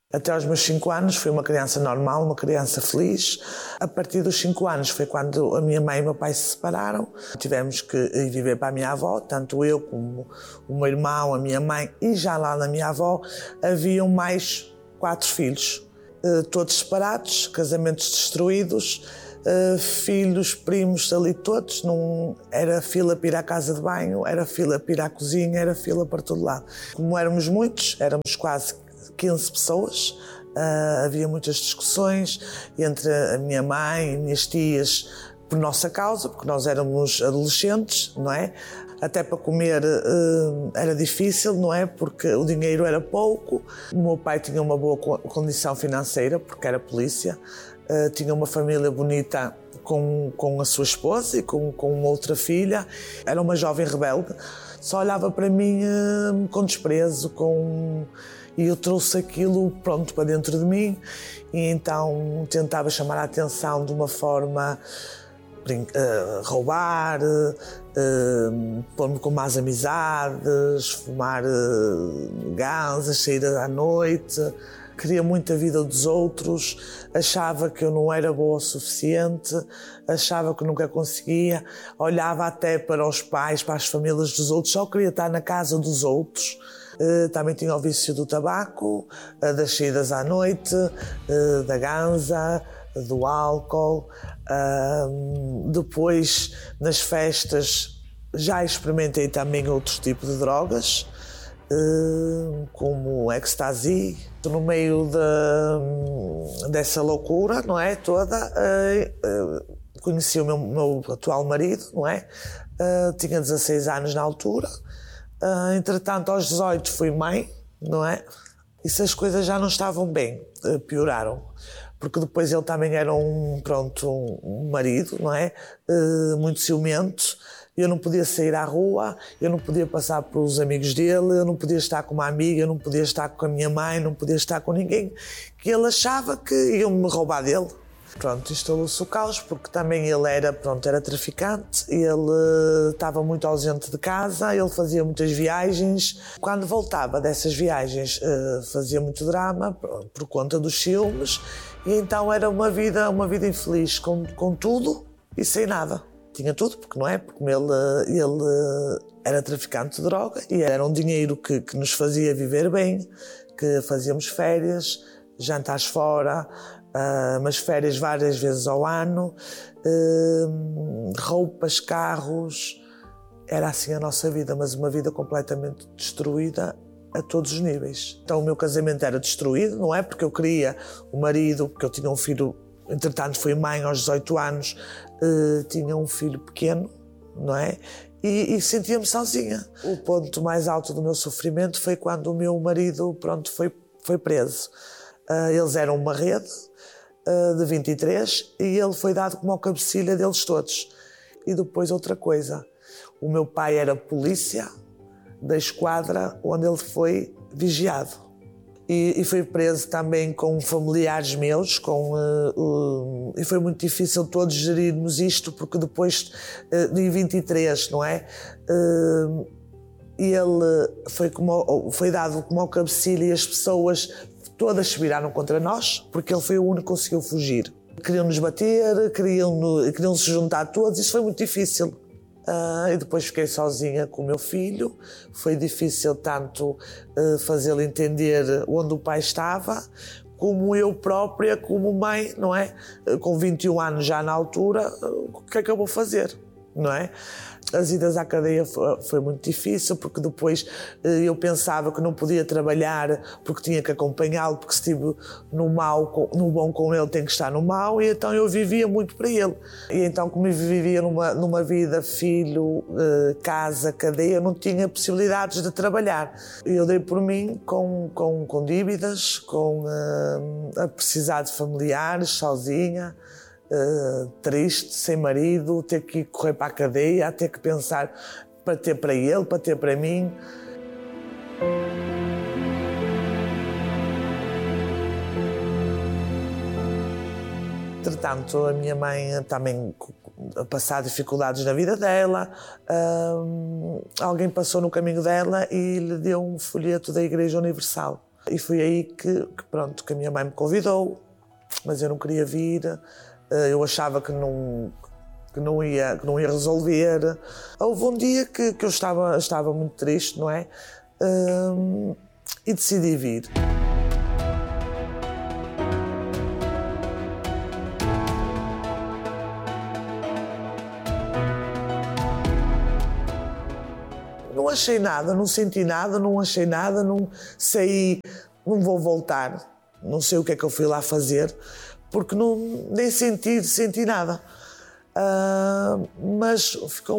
Até aos meus 5 anos fui uma criança normal, uma criança feliz. A partir dos 5 anos foi quando a minha mãe e o meu pai se separaram. Tivemos que ir viver para a minha avó, tanto eu como o meu irmão, a minha mãe, e já lá na minha avó haviam mais 4 filhos. Todos separados, casamentos destruídos, filhos, primos ali todos. Era fila para ir à casa de banho, era fila para ir à cozinha, era fila para todo lado. Como éramos muitos, éramos quase 15 pessoas, havia muitas discussões entre a minha mãe e minhas tias por nossa causa, porque nós éramos adolescentes, não é? Até para comer era difícil, não é? Porque o dinheiro era pouco. O meu pai tinha uma boa condição financeira, porque era polícia, tinha uma família bonita com a sua esposa e com outra filha. Era uma jovem rebelde, só olhava para mim com desprezo, e eu trouxe aquilo pronto para dentro de mim, e então tentava chamar a atenção de uma forma, roubar, pôr-me com más amizades, fumar ganzas, sair à noite. Queria muito a vida dos outros, achava que eu não era boa o suficiente, achava que nunca conseguia, olhava até para os pais, para as famílias dos outros, só queria estar na casa dos outros. Também tinha o vício do tabaco, das saídas à noite, da ganza, do álcool. Depois, nas festas, já experimentei também outros tipos de drogas, como ecstasy. No meio dessa loucura, não é, toda, conheci o meu atual marido, não é? Tinha 16 anos na altura. Entretanto, aos 18 fui mãe, não é? E se as coisas já não estavam bem, pioraram. Porque depois ele também era um marido, não é? Muito ciumento. Eu não podia sair à rua, eu não podia passar pelos amigos dele, eu não podia estar com uma amiga, eu não podia estar com a minha mãe, não podia estar com ninguém, que ele achava que iam-me roubar dele. Pronto, instalou-se o caos, porque também ele era traficante, ele estava muito ausente de casa, ele fazia muitas viagens. Quando voltava dessas viagens, fazia muito drama por conta dos ciúmes, e então era uma vida infeliz, com tudo e sem nada. Tinha tudo, porque não é? Porque ele era traficante de droga e era um dinheiro que nos fazia viver bem, que fazíamos férias, jantares fora, mas férias várias vezes ao ano, roupas, carros. Era assim a nossa vida, mas uma vida completamente destruída a todos os níveis. Então o meu casamento era destruído, não é? Porque eu queria o marido, porque eu tinha um filho, entretanto fui mãe aos 18 anos, tinha um filho pequeno, não é? E sentia-me sozinha. O ponto mais alto do meu sofrimento foi quando o meu marido, foi preso. Eles eram uma rede de 23 e ele foi dado como a cabecilha deles todos. E depois outra coisa, o meu pai era polícia da esquadra onde ele foi vigiado. E foi preso também com familiares meus, e foi muito difícil todos gerirmos isto, porque depois de 23, não é? Ele foi dado como ao cabecilha e as pessoas todas se viraram contra nós, porque ele foi o único que conseguiu fugir. Queriam-nos bater, queriam se juntar a todos, isso foi muito difícil. E depois fiquei sozinha com o meu filho. Foi difícil tanto fazê-lo entender onde o pai estava, como eu própria, como mãe, não é? Com 21 anos já na altura, o que é que eu vou fazer, não é? As idas à cadeia foi muito difícil, porque depois eu pensava que não podia trabalhar porque tinha que acompanhá-lo, porque se estive no bom com ele, tem que estar no mau, e então eu vivia muito para ele. E então, como eu vivia numa vida, filho, casa, cadeia, eu não tinha possibilidades de trabalhar. Eu dei por mim com dívidas, a precisar de familiares, sozinha, triste, sem marido, ter que correr para a cadeia, ter que pensar para ter para ele, para ter para mim. Entretanto, a minha mãe também a passar dificuldades na vida dela, alguém passou no caminho dela e lhe deu um folheto da Igreja Universal. E foi aí que a minha mãe me convidou, mas eu não queria vir, eu achava que não ia resolver. Houve um dia que eu estava muito triste, não é? E decidi vir. Não achei nada, não senti nada, não achei nada, não saí, não vou voltar, não sei o que é que eu fui lá fazer, porque nem senti nada. Mas ficou